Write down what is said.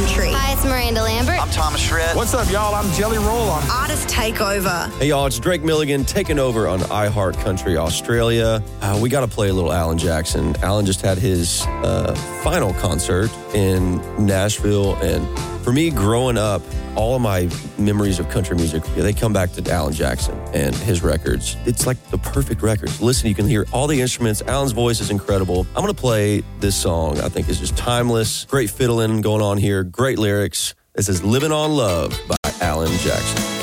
Country. Hi, it's Miranda Lambert. I'm Thomas Shred. What's up, y'all? I'm Jelly Roll on Artist Takeover. Hey, y'all, it's Drake Milligan taking over on iHeart Country Australia. We got to play a little Alan Jackson. Alan just had his final concert in Nashville, and for me, growing up, all of my memories of country music, they come back to Alan Jackson and his records. It's like the perfect records. Listen, you can hear all the instruments. Alan's voice is incredible. I'm going to play this song. I think it's just timeless. Great fiddling going on here. Great lyrics. This is Living on Love by Alan Jackson.